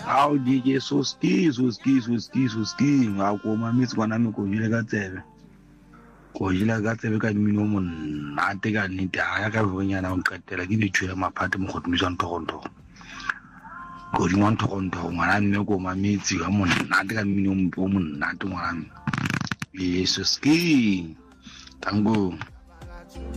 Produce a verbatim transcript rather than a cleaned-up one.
How D J so ski so ski so ski so ski ga go mametsi gwana me go jile ka tsebe go jile ka tsebe ka mmino mo nna te ka nnete a ka vonyana o nkatela ke ditshwele maphate mo go tmisa ntogonto go di mo ntogonto ngwana mme go mametsi ga mo nna te ka mmino mo mo nna te ngwana mme yeso ski tango